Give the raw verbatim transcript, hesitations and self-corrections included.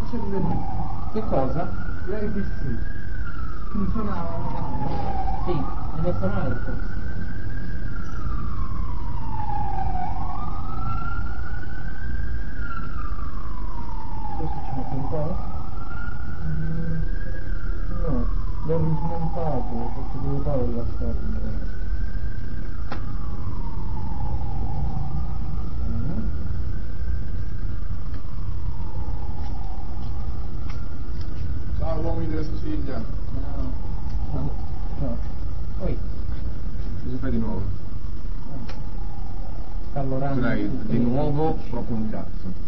succedendo lì? Che cosa? Lei P C. Funzionava male. Sì, è messo male forse. Questo ci mette un po'? Mm, no, l'ho rismontato, perché devo fare la storia. Ciao uomini della Sicilia. No, no, no. Poi, Cosa fai di nuovo? sta lavorando. Dai, di nuovo proprio un cazzo.